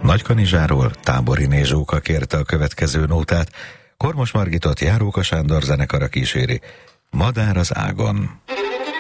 Nagykanizsáról Táboriné Zsóka kérte a következő nótát, Kormos Margitot Járóka Sándor zenekara kíséri, Madár az ágon.